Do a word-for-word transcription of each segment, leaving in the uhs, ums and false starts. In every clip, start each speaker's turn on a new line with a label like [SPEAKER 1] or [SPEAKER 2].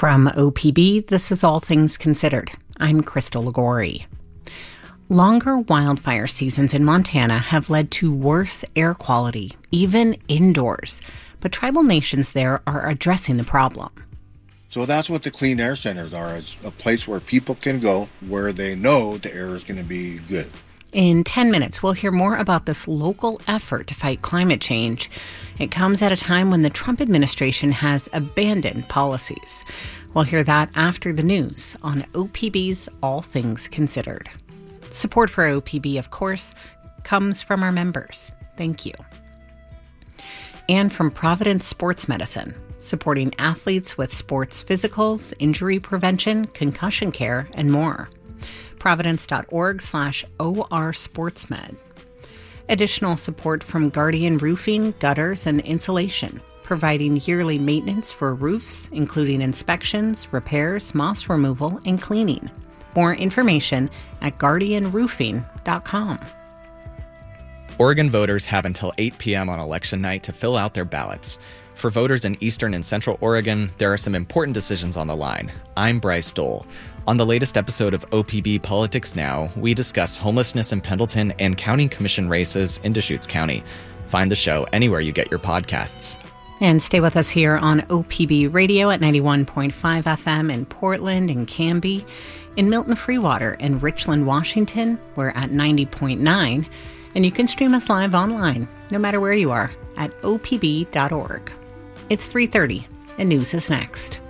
[SPEAKER 1] From O P B, this is All Things Considered. I'm Crystal Ligori. Longer wildfire seasons in Montana have led to worse air quality, even indoors. But tribal nations there are addressing the problem.
[SPEAKER 2] So that's what the clean air centers are. It's a place where people can go where they know the air is going to be good.
[SPEAKER 1] In ten minutes, we'll hear more about this local effort to fight climate change. It comes at a time when the Trump administration has abandoned policies. We'll hear that after the news on O P B's All Things Considered. Support for O P B, of course, comes from our members. Thank you. And from Providence Sports Medicine, supporting athletes with sports physicals, injury prevention, concussion care, and more. Providence.org slash OR SportsMed. Additional support from Guardian Roofing, Gutters, and Insulation, providing yearly maintenance for roofs, including inspections, repairs, moss removal, and cleaning. More information at guardian roofing dot com.
[SPEAKER 3] Oregon voters have until eight p.m. on election night to fill out their ballots. For voters in Eastern and Central Oregon, there are some important decisions on the line. I'm Bryce Dole. On the latest episode of O P B Politics Now, we discuss homelessness in Pendleton and county commission races in Deschutes County. Find the show anywhere you get your podcasts.
[SPEAKER 1] And stay with us here on O P B Radio at ninety-one point five F M in Portland and Canby, in Milton Freewater and Richland, Washington, we're at ninety point nine. And you can stream us live online, no matter where you are, at O P B dot org. It's three thirty, and news is next.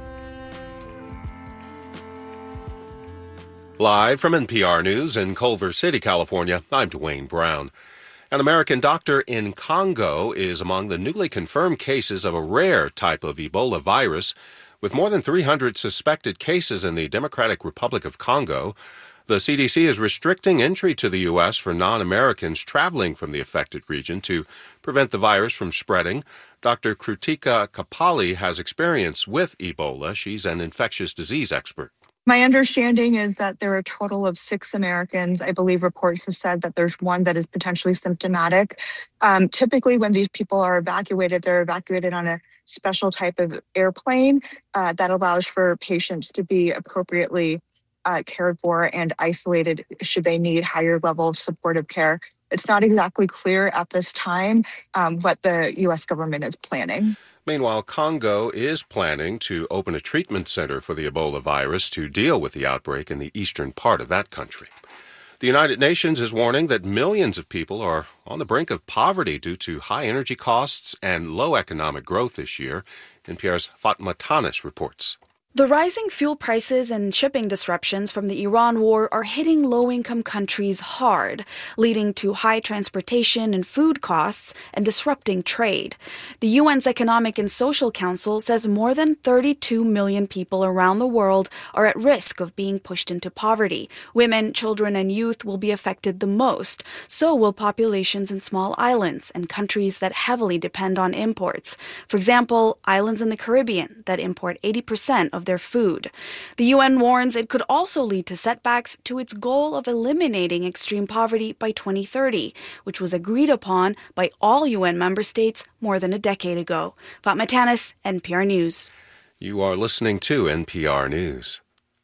[SPEAKER 4] Live from N P R News in Culver City, California, I'm Dwayne Brown. An American doctor in Congo is among the newly confirmed cases of a rare type of Ebola virus. With more than three hundred suspected cases in the Democratic Republic of Congo, the C D C is restricting entry to the U S for non-Americans traveling from the affected region to prevent the virus from spreading. Doctor Krutika Kapali has experience with Ebola. She's an infectious disease expert.
[SPEAKER 5] My understanding is that there are a total of six Americans. I believe reports have said that there's one that is potentially symptomatic. Um, typically, when these people are evacuated, they're evacuated on a special type of airplane uh, that allows for patients to be appropriately uh, cared for and isolated should they need higher level of supportive care. It's not exactly clear at this time um, what the U S government is planning.
[SPEAKER 4] Meanwhile, Congo is planning to open a treatment center for the Ebola virus to deal with the outbreak in the eastern part of that country. The United Nations is warning that millions of people are on the brink of poverty due to high energy costs and low economic growth this year. N P R's Fatma Tanis reports.
[SPEAKER 6] The rising fuel prices and shipping disruptions from the Iran war are hitting low-income countries hard, leading to high transportation and food costs and disrupting trade. The U N's Economic and Social Council says more than thirty-two million people around the world are at risk of being pushed into poverty. Women, children, and youth will be affected the most. So will populations in small islands and countries that heavily depend on imports. For example, islands in the Caribbean that import eighty percent of their food. The U N warns it could also lead to setbacks to its goal of eliminating extreme poverty by twenty thirty, which was agreed upon by all U N member states more than a decade ago. Fatma Tanis, N P R News.
[SPEAKER 4] You are listening to N P R News.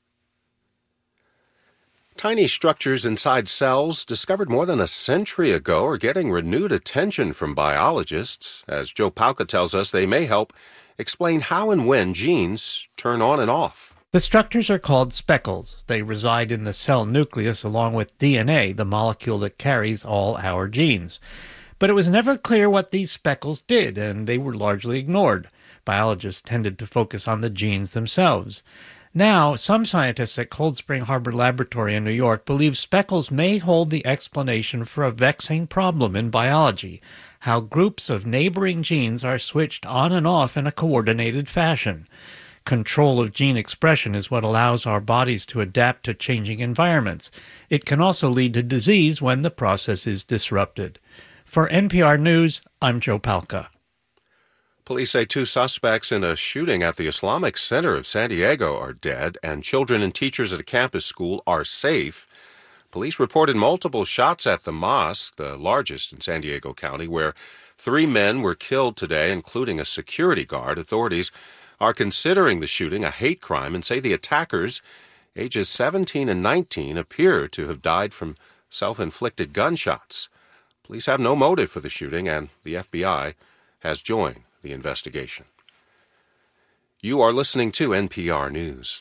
[SPEAKER 4] Tiny structures inside cells discovered more than a century ago are getting renewed attention from biologists. As Joe Palca tells us, they may help explain how and when genes turn on and off.
[SPEAKER 7] The structures are called speckles. They reside in the cell nucleus along with D N A, the molecule that carries all our genes. But it was never clear what these speckles did, and they were largely ignored. Biologists tended to focus on the genes themselves. Now, some scientists at Cold Spring Harbor Laboratory in New York believe speckles may hold the explanation for a vexing problem in biology: how groups of neighboring genes are switched on and off in a coordinated fashion. Control of gene expression is what allows our bodies to adapt to changing environments. It can also lead to disease when the process is disrupted. For N P R News, I'm Joe Palca.
[SPEAKER 4] Police say two suspects in a shooting at the Islamic Center of San Diego are dead, and children and teachers at a campus school are safe. Police reported multiple shots at the mosque, the largest in San Diego County, where three men were killed today, including a security guard. Authorities are considering the shooting a hate crime and say the attackers, ages seventeen and nineteen, appear to have died from self-inflicted gunshots. Police have no motive for the shooting, and the F B I has joined the investigation. You are listening to N P R News.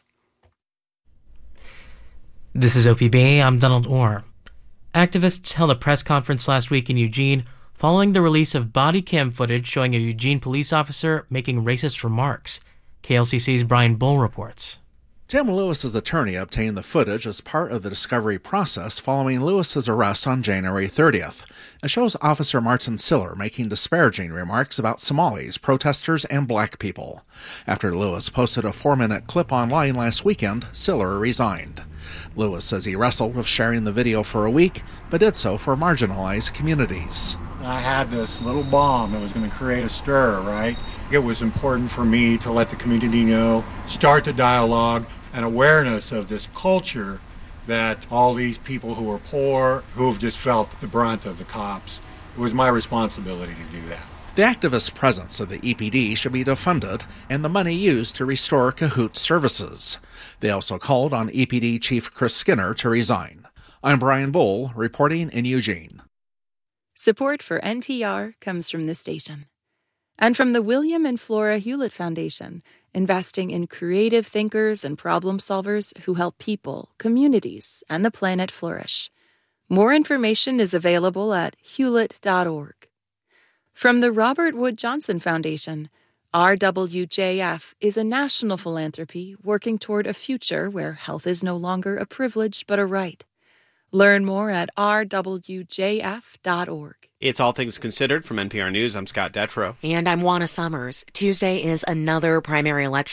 [SPEAKER 8] This is O P B. I'm Donald Orr. Activists held a press conference last week in Eugene following the release of body cam footage showing a Eugene police officer making racist remarks. K L C C's Brian Bull reports.
[SPEAKER 9] Tim Lewis's attorney obtained the footage as part of the discovery process following Lewis's arrest on January thirtieth. It shows Officer Martin Siller making disparaging remarks about Somalis, protesters, and black people. After Lewis posted a four-minute clip online last weekend, Siller resigned. Lewis says he wrestled with sharing the video for a week, but did so for marginalized communities.
[SPEAKER 10] I had this little bomb that was going to create a stir, right? It was important for me to let the community know, start the dialogue, and awareness of this culture that all these people who are poor, who have just felt the brunt of the cops, it was my responsibility to do that.
[SPEAKER 9] The activist presence of the E P D should be defunded and the money used to restore Cahoot services. They also called on E P D Chief Chris Skinner to resign. I'm Brian Bull, reporting in Eugene.
[SPEAKER 11] Support for N P R comes from this station. And from the William and Flora Hewlett Foundation, investing in creative thinkers and problem solvers who help people, communities, and the planet flourish. More information is available at hewlett dot org. From the Robert Wood Johnson Foundation, R W J F is a national philanthropy working toward a future where health is no longer a privilege but a right. Learn more at r w j f dot org.
[SPEAKER 12] It's All Things Considered from N P R News. I'm Scott Detrow.
[SPEAKER 13] And I'm Juana Summers. Tuesday is another primary election